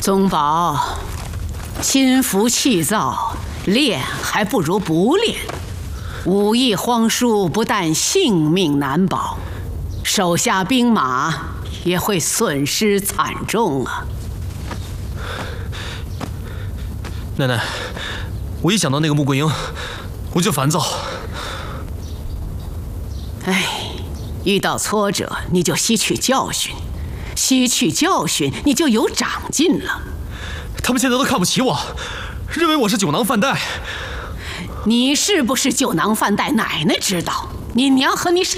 宗保，心浮气躁，练还不如不练。武艺荒疏，不但性命难保，手下兵马也会损失惨重啊！ 奶奶，我一想到那个穆桂英，我就烦躁。 哎，遇到挫折你就吸取教训，吸取教训你就有长进了。 他们现在都看不起我，认为我是酒囊饭袋。 你是不是酒囊饭袋，奶奶知道。你娘和你